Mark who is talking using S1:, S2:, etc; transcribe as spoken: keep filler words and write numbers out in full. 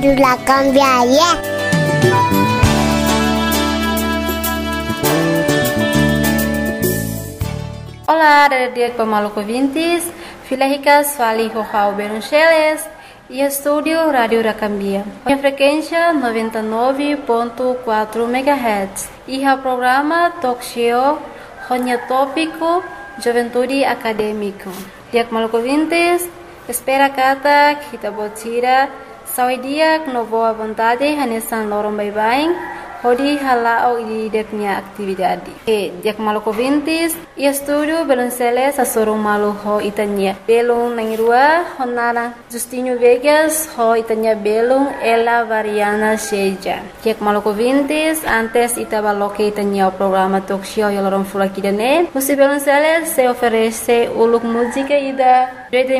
S1: La cambiaria.
S2: Olá, adik pemalu ouvintes, Filahicas fali João Beruncheles e estúdio Rádio Racambia. A frequência noventa e nove ponto quatro megahertz e o programa Talk Show Ronya Tópico Juventude Acadêmico. Diak malu ouvintes, espera kata kita botira saudia no boa vontade hanesan lorong bye-bye. Hodi halao di deknya atividade. E diak malu ouvintes, e estúdio Belunceles a sorong malu ho itanya. Belung nangirua honara Justinho Vegas ho itanya belung ela variana seja. Diak malu ouvintes, antes itaba loke itanya o programa talk show yolorong fulakidane. Musi Belunceles se oferece uluk música ida